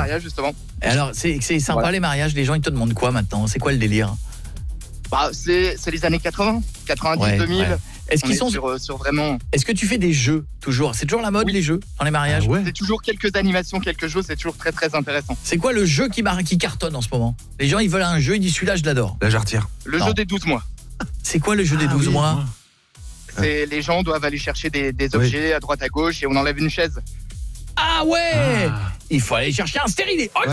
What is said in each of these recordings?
mariage justement. Et alors, c'est sympa les mariages, les gens ils te demandent quoi maintenant? C'est quoi le délire? Bah, c'est les années 80, 90, Ouais, 2000. ouais. Est-ce On qu'ils est sont sur vraiment. Est-ce que tu fais des jeux toujours? C'est toujours la mode les jeux dans les mariages? Ah ouais. C'est toujours quelques animations, quelques jeux, c'est toujours très très intéressant. C'est quoi le jeu qui cartonne en ce moment? Les gens ils veulent un jeu, ils disent celui-là je l'adore. La jarretière. Le Non. jeu des 12 mois. C'est quoi le jeu des 12 mois? C'est les gens doivent aller chercher des objets à droite à gauche et on enlève une chaise. Ah ouais. Il faut aller chercher un stérilet. OK.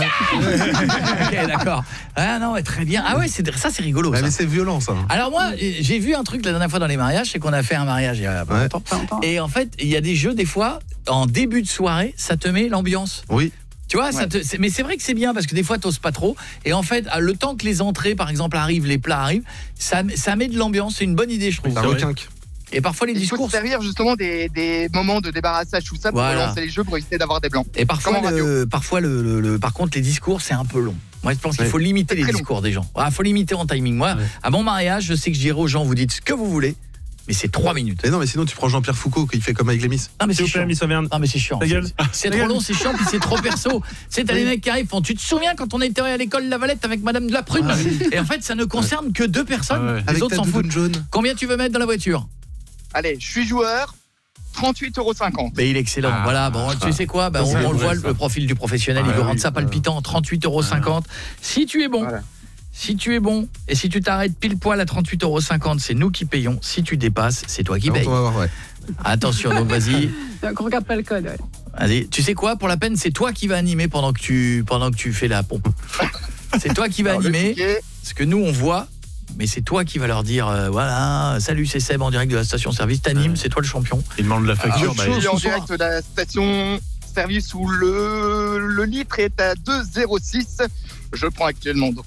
OK, d'accord. Ah non, ouais, très bien. Ah ouais, c'est rigolo Ouais, ça. mais c'est violent ça. Alors moi, j'ai vu un truc la dernière fois dans les mariages, c'est qu'on a fait un mariage il y a pas longtemps. Et en fait, il y a des jeux des fois en début de soirée, ça te met l'ambiance. Oui. Tu vois, mais c'est vrai que c'est bien parce que des fois t'oses pas trop et en fait, le temps que les entrées par exemple arrivent, les plats arrivent, ça met de l'ambiance, c'est une bonne idée je trouve. Ça requinque. Et parfois les Il faut discours se servir justement des moments de débarrassage tout ça pour Voilà. lancer les jeux pour éviter d'avoir des blancs. et parfois Comme en radio. par contre les discours c'est un peu long. Moi je pense qu'il Ouais. faut limiter les très long. discours des gens. Il faut limiter en timing. Moi à mon mariage, je sais que je dirais aux gens vous dites ce que vous voulez mais c'est 3 minutes. Mais non, mais sinon tu prends Jean-Pierre Foucault qui fait comme avec les Miss. Non mais S'il c'est vous plaît, chiant. Miss Auvergne. Non mais c'est chiant. Ta gueule. C'est trop long, c'est chiant puis c'est trop perso. C'est t'as les mecs qui arrivent font tu te souviens quand on était à l'école La Valette avec madame de la Prune et en fait ça ne concerne que 2 personnes. Ah ouais. Les Avec autres ta s'en foutent. doudoune jaune. Combien tu veux mettre dans la voiture? Allez, je suis joueur, 38,50 €. Mais il est excellent. Ah. Voilà, bon, tu sais quoi, on C'est le vrai, voit ça. le profil du professionnel, il veut rendre ça palpitant, 38,50 €. Si tu es bon. Voilà. Si tu es bon et si tu t'arrêtes pile poil à 38,50 €, c'est nous qui payons. Si tu dépasses, c'est toi qui On payes. va voir, ouais. Attention, donc vas-y. Donc on regarde pas le code. Ouais. Vas-y, tu sais quoi, pour la peine, c'est toi qui vas animer pendant que tu fais la pompe. C'est toi qui vas Alors, le animer ticket, parce que nous on voit mais c'est toi qui vas leur dire voilà, salut, c'est Seb en direct de la station service, t'animes, c'est toi le champion. Il demande la facture. je suis en ce soir. direct de la station service où le litre est à 2,06 €. Je prends actuellement donc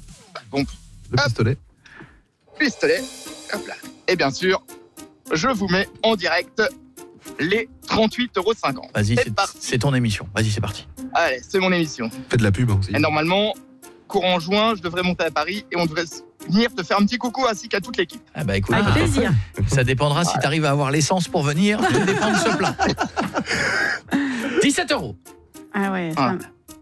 Le pistolet. pistolet. Hop là. Et bien sûr, je vous mets en direct les 38,50 €. Vas-y, C'est parti. c'est ton émission. Vas-y, c'est parti. Allez, c'est mon émission. Fais de la pub aussi. Et normalement, courant juin, je devrais monter à Paris et on devrait venir te faire un petit coucou ainsi qu'à toute l'équipe. Ah bah écoute, Avec plaisir. ça dépendra si tu arrives à avoir l'essence pour venir, ça dépend de ce plat. 17 €. Ah ouais. Ah.